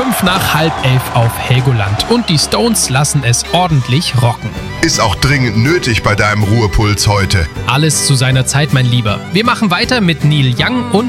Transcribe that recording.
11:05 auf Helgoland und die Stones lassen es ordentlich rocken. Ist auch dringend nötig bei deinem Ruhepuls heute. Alles zu seiner Zeit, mein Lieber. Wir machen weiter mit Neil Young und